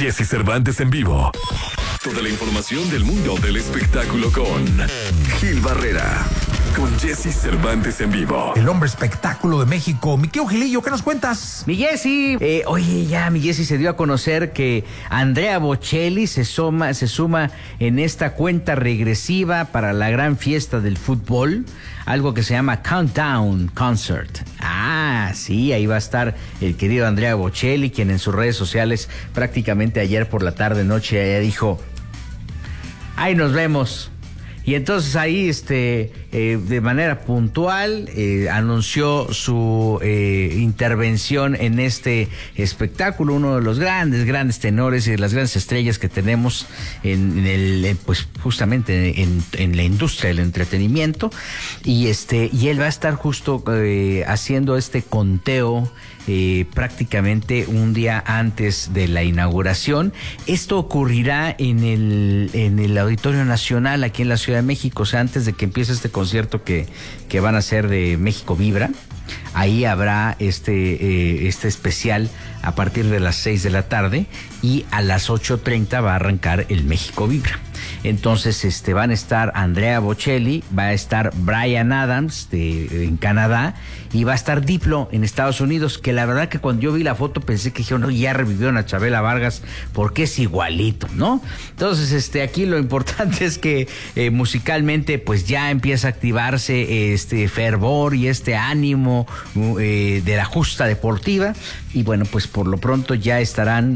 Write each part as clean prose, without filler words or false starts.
Jesse Cervantes en vivo. Toda la información del mundo del espectáculo con Gil Barrera. Con Jesse Cervantes en vivo. El hombre espectáculo de México. Mi querido Gilillo, ¿qué nos cuentas? Mi Jesse, mi Jesse se dio a conocer que Andrea Bocelli se suma en esta cuenta regresiva para la gran fiesta del fútbol, algo que se llama Countdown Concert. Sí, ahí va a estar el querido Andrea Bocelli, quien en sus redes sociales prácticamente ayer por la tarde noche ya dijo: ahí nos vemos. Y entonces ahí de manera puntual anunció su intervención en este espectáculo, uno de los grandes tenores y de las grandes estrellas que tenemos justamente en la industria del entretenimiento, y él va a estar justo haciendo este conteo prácticamente un día antes de la inauguración. Esto ocurrirá en el Auditorio Nacional aquí en la Ciudad de México, o sea, antes de que empiece este concierto que van a hacer de México Vibra. Ahí habrá este especial a partir de las 6 de la tarde, y a las 8:30 va a arrancar el México Vibra. Entonces van a estar Andrea Bocelli, va a estar Bryan Adams en Canadá, y va a estar Diplo en Estados Unidos, que la verdad que cuando yo vi la foto pensé que no, ya revivieron a Chabela Vargas porque es igualito, ¿no? Entonces aquí lo importante es que musicalmente pues ya empieza a activarse este fervor y este ánimo de la justa deportiva, y bueno, pues por lo pronto ya están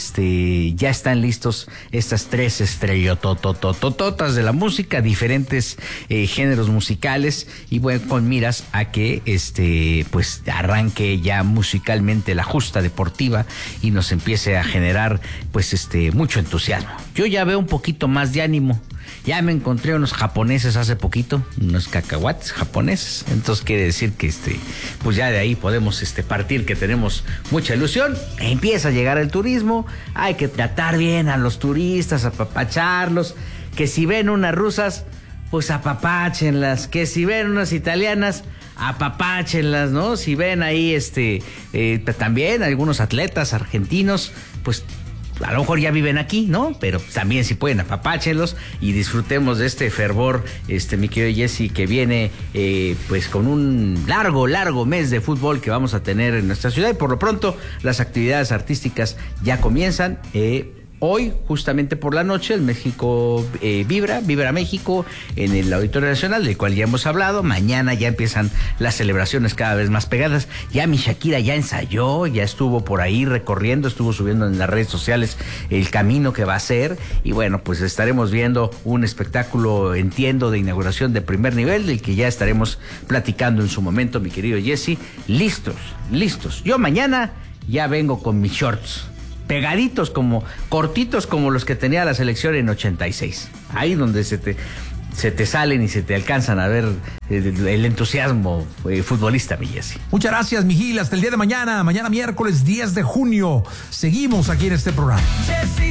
listos estas tres estrellotototototas de la música, diferentes géneros musicales, y bueno, con miras a que pues arranque ya musicalmente la justa deportiva y nos empiece a generar pues mucho entusiasmo. Yo ya veo un poquito más de ánimo. Ya me encontré unos japoneses hace poquito, unos cacahuates japoneses. Entonces quiere decir que pues ya de ahí podemos partir, que tenemos mucha ilusión. Empieza a llegar el turismo, hay que tratar bien a los turistas, apapacharlos. Que si ven unas rusas, pues apapáchenlas. Que si ven unas italianas, apapáchenlas, ¿no? Si ven ahí también algunos atletas argentinos, pues a lo mejor ya viven aquí, ¿no? Pero también si pueden, apapáchenlos y disfrutemos de este fervor, mi querido Jesse, que viene pues con un largo mes de fútbol que vamos a tener en nuestra ciudad. Y por lo pronto las actividades artísticas ya comienzan. Hoy, justamente por la noche, el México Vibra México en el Auditorio Nacional, del cual ya hemos hablado. Mañana ya empiezan las celebraciones cada vez más pegadas. Ya mi Shakira ya ensayó, ya estuvo por ahí recorriendo, estuvo subiendo en las redes sociales el camino que va a hacer. Y bueno, pues estaremos viendo un espectáculo, entiendo, de inauguración de primer nivel, del que ya estaremos platicando en su momento, mi querido Jesse. Listos. Yo mañana ya vengo con mis shorts pegaditos, cortitos como los que tenía la selección en 86. Ahí donde se te salen y se te alcanzan a ver el entusiasmo futbolista, mi Jesse. Muchas gracias, mi Gil. Hasta el día de mañana miércoles 10 de junio. Seguimos aquí en este programa.